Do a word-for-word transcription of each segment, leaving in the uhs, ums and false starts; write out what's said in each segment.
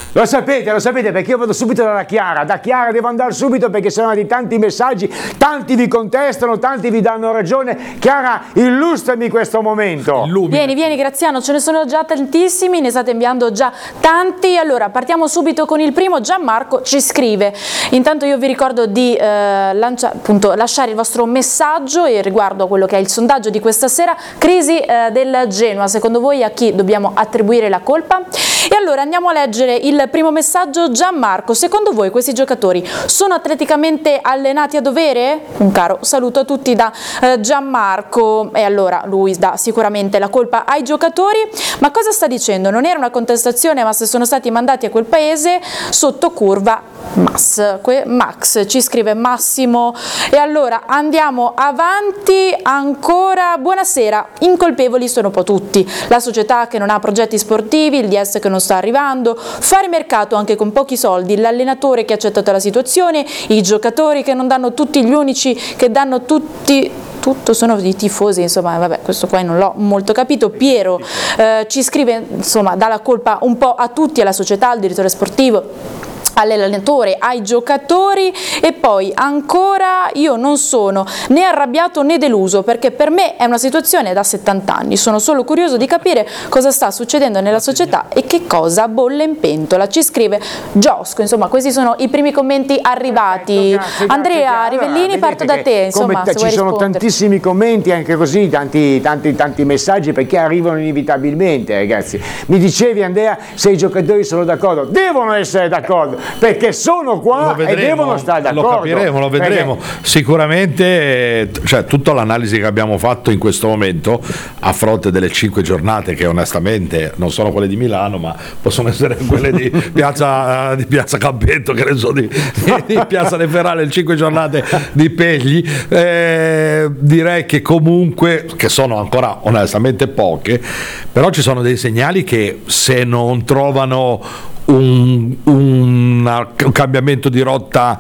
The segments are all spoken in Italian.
Lo sapete, lo sapete perché io vado subito dalla Chiara, da Chiara devo andare subito perché sono di tanti messaggi, tanti vi contestano, tanti vi danno ragione. Chiara, illustrami questo momento. Illumina. Vieni, vieni Graziano, ce ne sono già tantissimi, ne state inviando già tanti. Allora, partiamo subito con il primo. Gianmarco ci scrive, intanto io vi ricordo di eh, lancia, appunto, lasciare il vostro messaggio e riguardo a quello che è il sondaggio di questa sera, crisi eh, del Genoa, secondo voi a chi dobbiamo attribuire la colpa? E allora andiamo a leggere il primo messaggio. Gianmarco, secondo voi questi giocatori sono atleticamente allenati a dovere? Un caro saluto a tutti da eh, Gianmarco. E allora lui dà sicuramente la colpa ai giocatori, ma cosa sta dicendo? Non era una contestazione, ma se sono stati mandati a quel paese sotto curva Max, Max ci scrive Massimo. E allora andiamo avanti ancora. Buonasera, incolpevoli sono un po' tutti, la società che non ha progetti sportivi, il D S che non sta arrivando, fare mercato anche con pochi soldi, l'allenatore che ha accettato la situazione, i giocatori che non danno tutti, gli unici che danno tutti tutto sono i tifosi, insomma vabbè, questo qua non l'ho molto capito. Piero eh, ci scrive, insomma dà la colpa un po' a tutti, alla società, al direttore sportivo, all'allenatore, ai giocatori. E poi ancora, io non sono né arrabbiato né deluso perché per me è una situazione da settanta anni, sono solo curioso di capire cosa sta succedendo nella società e che cosa bolle in pentola, ci scrive Giosco. Insomma questi sono i primi commenti arrivati. Grazie, Andrea grazie, Rivellini, allora, parto da te, insomma, se ci sono tantissimi commenti anche così, tanti, tanti, tanti messaggi perché arrivano inevitabilmente, ragazzi. Mi dicevi Andrea se i giocatori sono d'accordo, devono essere d'accordo perché sono qua vedremo, e devono stare d'accordo. Lo capiremo, lo vedremo. Perché... Sicuramente, cioè, tutta l'analisi che abbiamo fatto in questo momento, a fronte delle cinque giornate che onestamente non sono quelle di Milano, ma possono essere quelle di Piazza, di Piazza Campetto, che ne so, di, di Piazza De Ferrari, le cinque giornate di Pegli, eh, direi che comunque, che sono ancora onestamente poche, però ci sono dei segnali che se non trovano Un, un, un cambiamento di rotta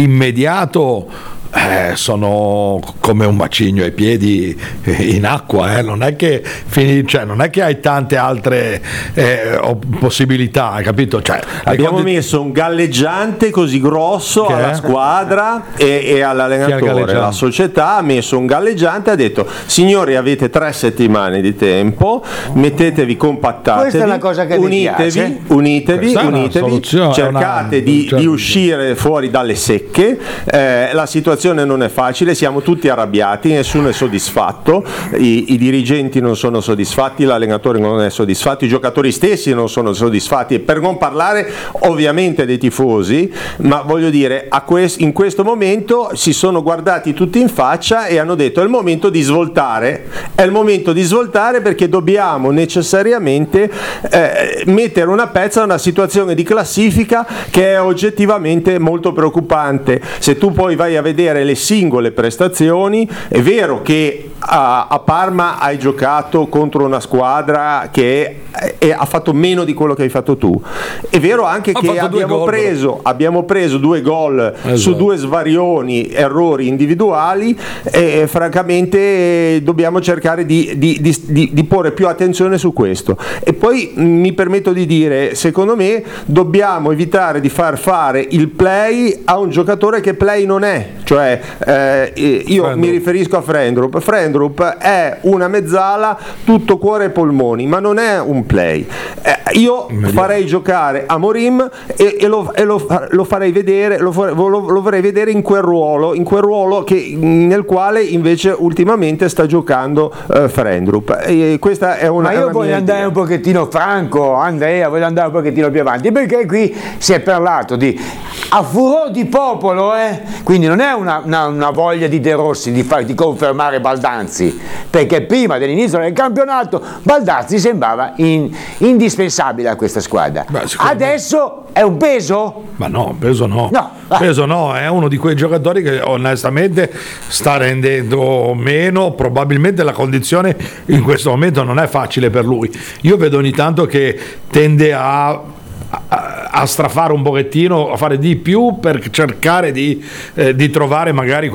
immediato eh, sono come un bacigno ai piedi in acqua, eh. non è che fini, cioè, non è che hai tante altre eh, possibilità, hai capito? Cioè, abbiamo condi- messo un galleggiante così grosso che alla è? squadra e, e all'allenatore. La società ha messo un galleggiante e ha detto: signori, avete tre settimane di tempo, mettetevi, compattatevi, questa è una cosa che unitevi, mi unitevi, unitevi cercate di, di uscire fuori dalle secche. Eh, la situazione non è facile, siamo tutti arrabbiati, nessuno è soddisfatto, I, i dirigenti non sono soddisfatti, l'allenatore non è soddisfatto, i giocatori stessi non sono soddisfatti, e per non parlare ovviamente dei tifosi. Ma voglio dire, a quest, in questo momento si sono guardati tutti in faccia e hanno detto: è il momento di svoltare, è il momento di svoltare perché dobbiamo necessariamente eh, mettere una pezza a una situazione di classifica che è oggettivamente molto preoccupante. Se tu poi vai a vedere le singole prestazioni, è vero che a, a Parma hai giocato contro una squadra che è, è, ha fatto meno di quello che hai fatto tu, è vero anche ha che abbiamo preso, abbiamo preso due gol esatto. su due svarioni, errori individuali, e francamente dobbiamo cercare di, di, di, di, di porre più attenzione su questo. E poi mi permetto di dire, secondo me dobbiamo evitare di far fare il play a un giocatore che play non è, cioè eh, io Frendrup. mi riferisco a Frendrup. Frendrup è una mezzala tutto cuore e polmoni, ma non è un play. Eh, io farei giocare Amorim e, e, lo, e lo, lo farei vedere, lo, lo, lo vorrei vedere in quel ruolo, in quel ruolo che, nel quale invece ultimamente sta giocando eh, Frendrup. E questa è una. Ma io voglio andare idea. un pochettino franco, Andrea, voglio andare un pochettino più avanti, perché qui si è parlato di a furor di popolo, eh? Quindi non è una, una, una voglia di De Rossi di, far, di confermare Baldazzi, perché prima dell'inizio del campionato Baldazzi sembrava in, indispensabile a questa squadra. Beh, adesso è un peso? Ma no, peso no. no. Peso no, è uno di quei giocatori che onestamente sta rendendo meno, probabilmente la condizione in questo momento non è facile per lui. Io vedo ogni tanto che tende a a strafare un pochettino, a fare di più per cercare di, eh, di trovare magari